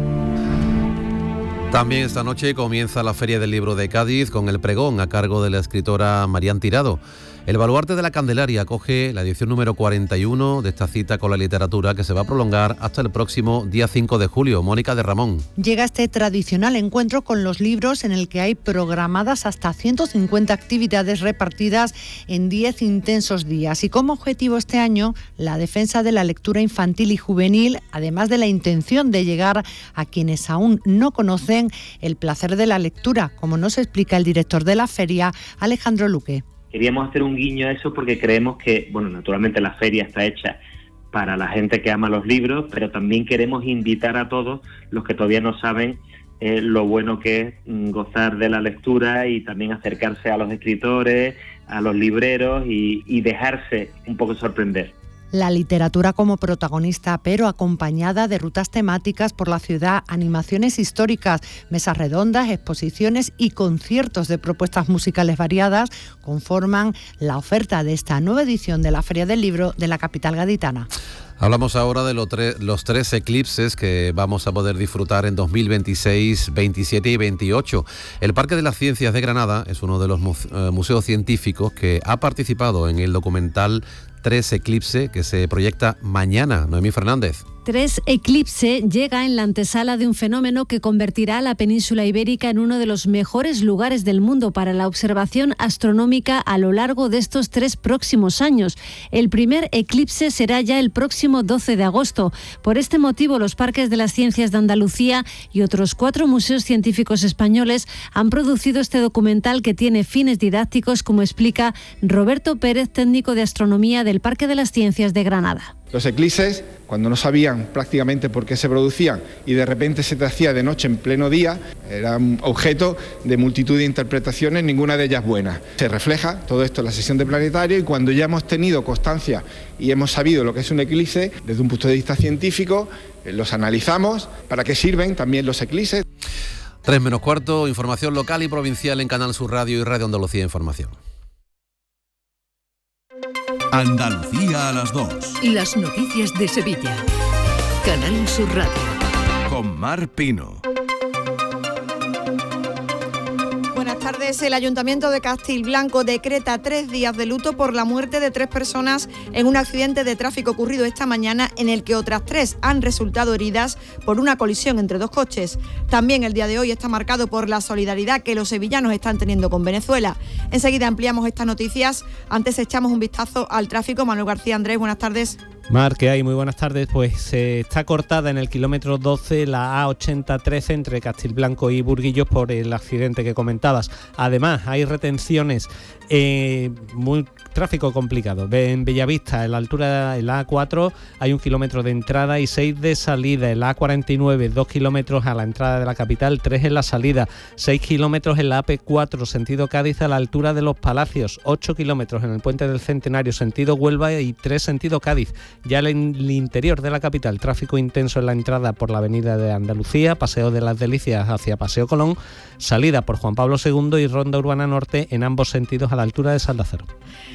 También esta noche comienza la Feria del Libro de Cádiz con el pregón a cargo de la escritora Marián Tirado. El Baluarte de la Candelaria acoge la edición número cuarenta y uno de esta cita con la literatura que se va a prolongar hasta el próximo día cinco de julio. Mónica de Ramón. Llega este tradicional encuentro con los libros en el que hay programadas hasta ciento cincuenta actividades repartidas en diez intensos días. Y como objetivo este año, la defensa de la lectura infantil y juvenil, además de la intención de llegar a quienes aún no conocen el placer de la lectura, como nos explica el director de la feria, Alejandro Luque. Queríamos hacer un guiño a eso porque creemos que, bueno, naturalmente la feria está hecha para la gente que ama los libros, pero también queremos invitar a todos los que todavía no saben eh, lo bueno que es gozar de la lectura y también acercarse a los escritores, a los libreros y, y dejarse un poco sorprender. La literatura como protagonista, pero acompañada de rutas temáticas por la ciudad, animaciones históricas, mesas redondas, exposiciones y conciertos de propuestas musicales variadas conforman la oferta de esta nueva edición de la Feria del Libro de la capital gaditana. Hablamos ahora de los, tre- los tres eclipses que vamos a poder disfrutar en dos mil veintiséis, veintisiete y veintiocho. El Parque de las Ciencias de Granada es uno de los mu- eh, museos científicos que ha participado en el documental Tres Eclipse, que se proyecta mañana. Noemí Fernández. Tres Eclipse llega en la antesala de un fenómeno que convertirá a la península ibérica en uno de los mejores lugares del mundo para la observación astronómica a lo largo de estos tres próximos años. El primer eclipse será ya el próximo doce de agosto. Por este motivo, los Parques de las Ciencias de Andalucía y otros cuatro museos científicos españoles han producido este documental que tiene fines didácticos, como explica Roberto Pérez, técnico de astronomía del Parque de las Ciencias de Granada. Los eclipses, cuando no sabían prácticamente por qué se producían y de repente se te hacía de noche en pleno día, eran objeto de multitud de interpretaciones, ninguna de ellas buena. Se refleja todo esto en la sesión de planetario y cuando ya hemos tenido constancia y hemos sabido lo que es un eclipse, desde un punto de vista científico, los analizamos, para qué sirven también los eclipses. Tres menos cuarto, información local y provincial en Canal Sur Radio y Radio Andalucía Información. Andalucía a las dos. Las noticias de Sevilla. Canal Sur Radio. Con Mar Pino. Buenas tardes. El Ayuntamiento de Castilblanco decreta tres días de luto por la muerte de tres personas en un accidente de tráfico ocurrido esta mañana en el que otras tres han resultado heridas por una colisión entre dos coches. También el día de hoy está marcado por la solidaridad que los sevillanos están teniendo con Venezuela. Enseguida ampliamos estas noticias. Antes echamos un vistazo al tráfico. Manuel García Andrés, buenas tardes. Mar, ¿qué hay? Muy buenas tardes. Pues eh, está cortada en el kilómetro doce la A ochenta trece entre Castilblanco y Burguillos por el accidente que comentabas. Además, hay retenciones, eh, muy tráfico complicado. En Bellavista, en la altura de la A cuatro, hay un kilómetro de entrada y seis de salida. En la A cuarenta y nueve, dos kilómetros a la entrada de la capital, tres en la salida. seis kilómetros en la A P cuatro, sentido Cádiz, a la altura de Los Palacios. ocho kilómetros en el Puente del Centenario, sentido Huelva, y tres sentido Cádiz. Ya en el interior de la capital, tráfico intenso en la entrada por la avenida de Andalucía, Paseo de las Delicias hacia Paseo Colón, salida por Juan Pablo segundo y Ronda Urbana Norte en ambos sentidos a la altura de San Lázaro.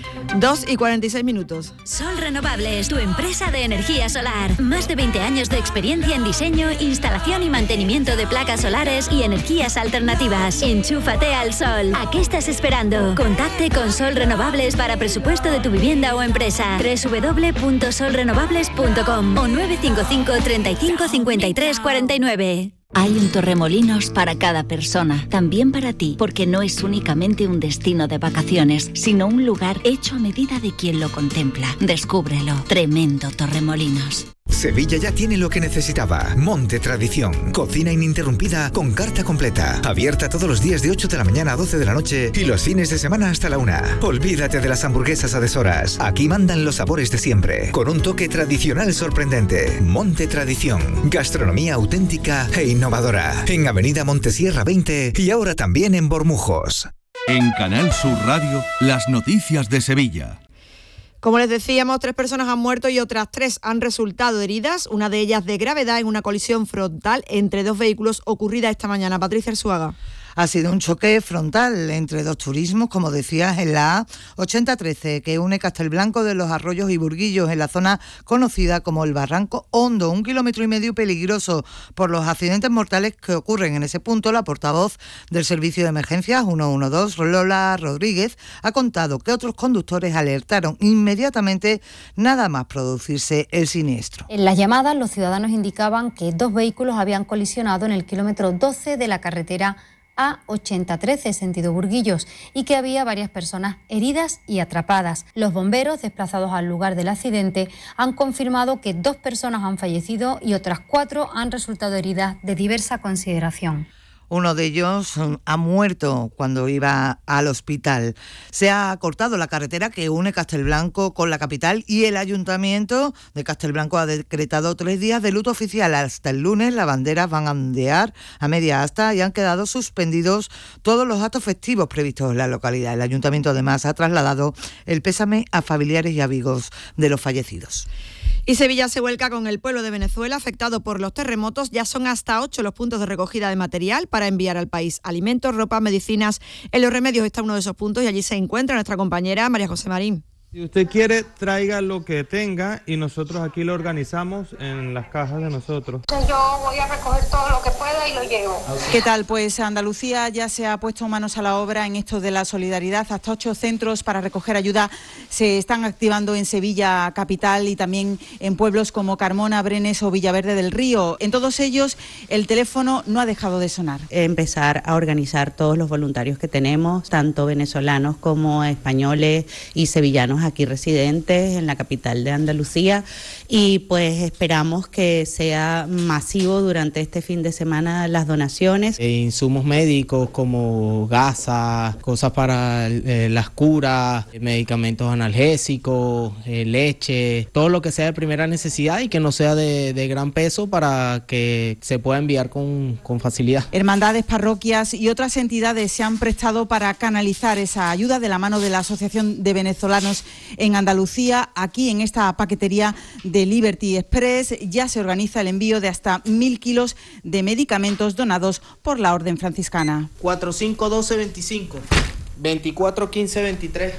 dos y cuarenta y seis minutos. Sol Renovables, tu empresa de energía solar. Más de veinte años de experiencia en diseño, instalación y mantenimiento de placas solares y energías alternativas. Enchúfate al sol. ¿A qué estás esperando? Contacte con Sol Renovables para presupuesto de tu vivienda o empresa. doble u doble u doble u punto sol renovables punto com o nueve cinco cinco, treinta y cinco, cincuenta y tres, cuarenta y nueve. Hay un Torremolinos para cada persona, también para ti, porque no es únicamente un destino de vacaciones, sino un lugar hecho a medida de quien lo contempla. Descúbrelo. Tremendo Torremolinos. Sevilla ya tiene lo que necesitaba. Monte Tradición. Cocina ininterrumpida con carta completa. Abierta todos los días de ocho de la mañana a doce de la noche y los fines de semana hasta la una. Olvídate de las hamburguesas a deshoras. Aquí mandan los sabores de siempre, con un toque tradicional sorprendente. Monte Tradición. Gastronomía auténtica e innovadora. En Avenida Montesierra veinte y ahora también en Bormujos. En Canal Sur Radio, las noticias de Sevilla. Como les decíamos, tres personas han muerto y otras tres han resultado heridas, una de ellas de gravedad en una colisión frontal entre dos vehículos ocurrida esta mañana. Patricia Arzuaga. Ha sido un choque frontal entre dos turismos, como decías, en la A ochenta trece, que une Castelblanco de los Arroyos y Burguillos, en la zona conocida como el Barranco Hondo, un kilómetro y medio peligroso por los accidentes mortales que ocurren en ese punto. La portavoz del Servicio de Emergencias ciento doce, Lola Rodríguez, ha contado que otros conductores alertaron inmediatamente nada más producirse el siniestro. En las llamadas, los ciudadanos indicaban que dos vehículos habían colisionado en el kilómetro doce de la carretera A ochenta trece, sentido Burguillos, y que había varias personas heridas y atrapadas. Los bomberos, desplazados al lugar del accidente, han confirmado que dos personas han fallecido y otras cuatro han resultado heridas de diversa consideración. Uno de ellos ha muerto cuando iba al hospital. Se ha cortado la carretera que une Castelblanco con la capital y el Ayuntamiento de Castelblanco ha decretado tres días de luto oficial. Hasta el lunes las banderas van a ondear a media asta y han quedado suspendidos todos los actos festivos previstos en la localidad. El Ayuntamiento además ha trasladado el pésame a familiares y amigos de los fallecidos. Y Sevilla se vuelca con el pueblo de Venezuela afectado por los terremotos. Ya son hasta ocho los puntos de recogida de material para enviar al país alimentos, ropa, medicinas. En Los Remedios está uno de esos puntos y allí se encuentra nuestra compañera María José Marín. Si usted quiere, traiga lo que tenga y nosotros aquí lo organizamos en las cajas de nosotros. Yo voy a recoger todo lo que pueda y lo llevo. ¿Qué tal? Pues Andalucía ya se ha puesto manos a la obra en esto de la solidaridad. Hasta ocho centros para recoger ayuda se están activando en Sevilla capital y también en pueblos como Carmona, Brenes o Villaverde del Río. En todos ellos el teléfono no ha dejado de sonar. Empezar a organizar todos los voluntarios que tenemos, tanto venezolanos como españoles y sevillanos aquí residentes en la capital de Andalucía, y pues esperamos que sea masivo durante este fin de semana las donaciones. E insumos médicos como gasas, cosas para eh, las curas, medicamentos analgésicos, eh, leche, todo lo que sea de primera necesidad y que no sea de, de gran peso para que se pueda enviar con, con facilidad. Hermandades, parroquias y otras entidades se han prestado para canalizar esa ayuda de la mano de la Asociación de Venezolanos en Andalucía. Aquí en esta paquetería de Liberty Express ya se organiza el envío de hasta mil kilos de medicamentos donados por la Orden Franciscana. cuatro cinco doce veinticinco, veinticuatro quince veintitrés.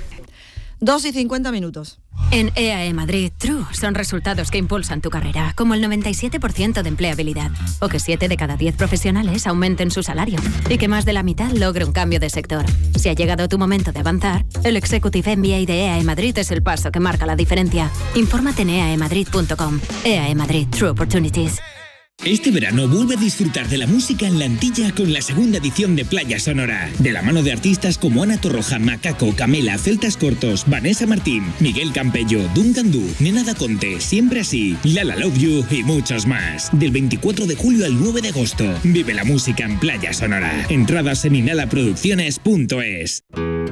dos y cincuenta minutos. En E A E Madrid, True son resultados que impulsan tu carrera, como el noventa y siete por ciento de empleabilidad, o que siete de cada diez profesionales aumenten su salario, y que más de la mitad logre un cambio de sector. Si ha llegado tu momento de avanzar, el Executive M B A de E A E Madrid es el paso que marca la diferencia. Infórmate en e a e madrid punto com. E A E Madrid, True Opportunities. Este verano vuelve a disfrutar de la música en la Antilla con la segunda edición de Playa Sonora. De la mano de artistas como Ana Torroja, Macaco, Camela, Celtas Cortos, Vanessa Martín, Miguel Campello, Duncan Du, Nena Da Conte, Siempre Así, Lala Love You y muchos más. Del veinticuatro de julio al nueve de agosto. Vive la música en Playa Sonora. Entradas en inhalaproducciones punto es.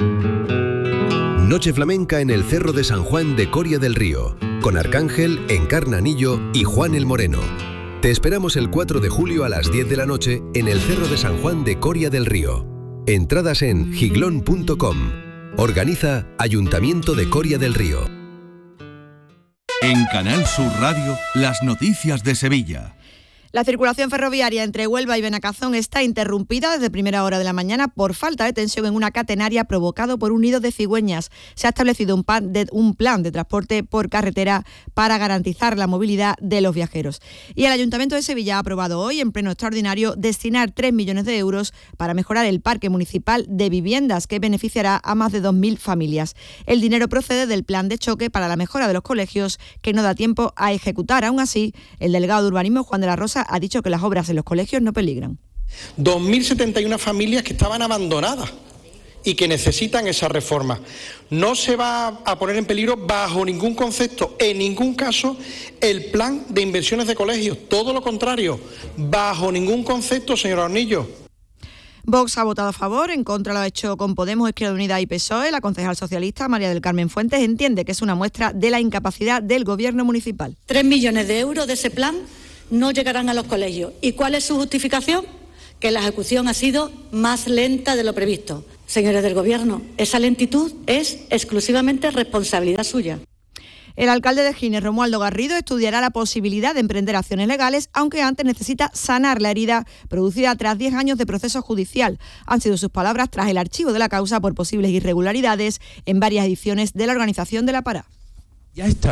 Noche flamenca en el Cerro de San Juan de Coria del Río, con Arcángel, Encarnanillo y Juan el Moreno. Te esperamos el cuatro de julio a las diez de la noche en el Cerro de San Juan de Coria del Río. Entradas en giglón punto com. Organiza Ayuntamiento de Coria del Río. En Canal Sur Radio, las noticias de Sevilla. La circulación ferroviaria entre Huelva y Benacazón está interrumpida desde primera hora de la mañana por falta de tensión en una catenaria provocado por un nido de cigüeñas. Se ha establecido un, pan de, un plan de transporte por carretera para garantizar la movilidad de los viajeros. Y el Ayuntamiento de Sevilla ha aprobado hoy, en pleno extraordinario, destinar tres millones de euros para mejorar el parque municipal de viviendas, que beneficiará a más de dos mil familias. El dinero procede del plan de choque para la mejora de los colegios, que no da tiempo a ejecutar. Aún así, el delegado de Urbanismo, Juan de la Rosa, ha dicho que las obras en los colegios no peligran. dos mil setenta y una familias que estaban abandonadas y que necesitan esa reforma. No se va a poner en peligro bajo ningún concepto, en ningún caso, el plan de inversiones de colegios. Todo lo contrario, bajo ningún concepto, señor Hornillo. Vox ha votado a favor, en contra lo ha hecho con Podemos, Izquierda Unida y P S O E. La concejal socialista María del Carmen Fuentes entiende que es una muestra de la incapacidad del gobierno municipal. Tres millones de euros de ese plan no llegarán a los colegios. ¿Y cuál es su justificación? Que la ejecución ha sido más lenta de lo previsto. Señores del Gobierno, esa lentitud es exclusivamente responsabilidad suya. El alcalde de Gines, Romualdo Garrido, estudiará la posibilidad de emprender acciones legales, aunque antes necesita sanar la herida producida tras diez años de proceso judicial. Han sido sus palabras tras el archivo de la causa por posibles irregularidades en varias ediciones de la organización de la Pará. Ya está,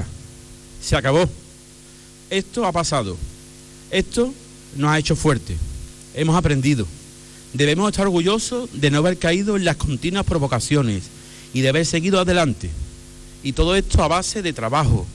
se acabó. Esto ha pasado. Esto nos ha hecho fuertes, hemos aprendido. Debemos estar orgullosos de no haber caído en las continuas provocaciones y de haber seguido adelante. Y todo esto a base de trabajo.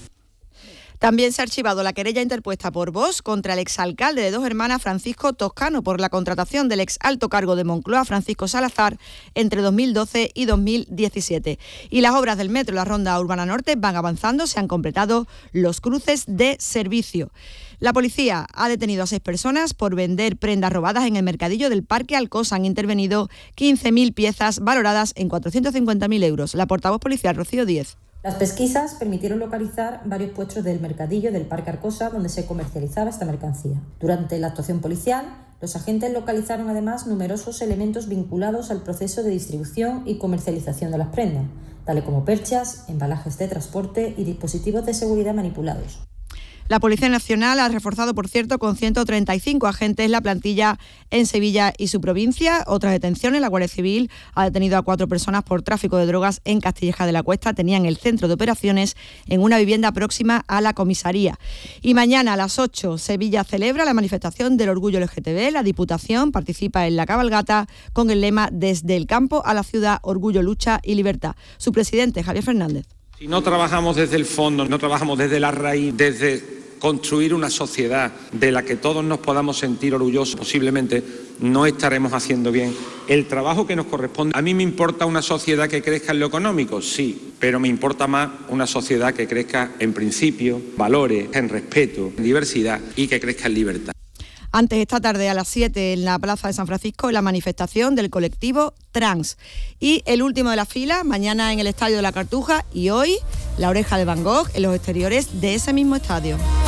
También se ha archivado la querella interpuesta por Vox contra el exalcalde de Dos Hermanas, Francisco Toscano, por la contratación del ex alto cargo de Moncloa, Francisco Salazar, entre dos mil doce y dos mil diecisiete. Y las obras del metro y la ronda urbana norte van avanzando, se han completado los cruces de servicio. La policía ha detenido a seis personas por vender prendas robadas en el mercadillo del Parque Alcosa. Han intervenido quince mil piezas valoradas en cuatrocientos cincuenta mil euros. La portavoz policial, Rocío Díez. Las pesquisas permitieron localizar varios puestos del mercadillo del Parque Arcosa donde se comercializaba esta mercancía. Durante la actuación policial, los agentes localizaron además numerosos elementos vinculados al proceso de distribución y comercialización de las prendas, tales como perchas, embalajes de transporte y dispositivos de seguridad manipulados. La Policía Nacional ha reforzado, por cierto, con ciento treinta y cinco agentes la plantilla en Sevilla y su provincia. Otras detenciones: la Guardia Civil ha detenido a cuatro personas por tráfico de drogas en Castilleja de la Cuesta. Tenían el centro de operaciones en una vivienda próxima a la comisaría. Y mañana a las ocho, Sevilla celebra la manifestación del orgullo L G T B. La Diputación participa en la cabalgata con el lema "Desde el campo a la ciudad, orgullo, lucha y libertad". Su presidente, Javier Fernández. Si no trabajamos desde el fondo, no trabajamos desde la raíz, desde construir una sociedad de la que todos nos podamos sentir orgullosos, posiblemente no estaremos haciendo bien el trabajo que nos corresponde. A mí me importa una sociedad que crezca en lo económico, sí, pero me importa más una sociedad que crezca en principios, valores, en respeto, en diversidad y que crezca en libertad. Antes, esta tarde a las siete en la Plaza de San Francisco, la manifestación del colectivo Trans. Y el último de la fila, mañana en el Estadio de la Cartuja, y hoy la Oreja de Van Gogh en los exteriores de ese mismo estadio.